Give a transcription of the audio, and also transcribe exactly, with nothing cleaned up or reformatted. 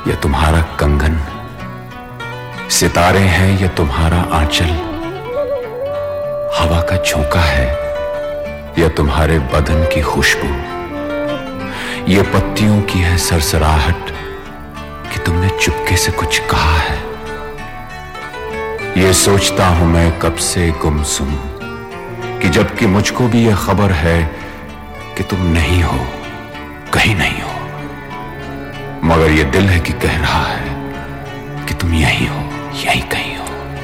या तुम्हारा कंगन, सितारे हैं या तुम्हारा आंचल, हवा का झोंका है या तुम्हारे बदन की खुशबू, ये पत्तियों की है सरसराहट कि तुमने चुपके से कुछ कहा है। ये सोचता हूं मैं कब से गुमसुम कि जबकि मुझको भी यह खबर है कि तुम नहीं हो, कहीं नहीं हो, मगर ये दिल है कि कह रहा है कि तुम यहीं हो, यहीं कहीं हो।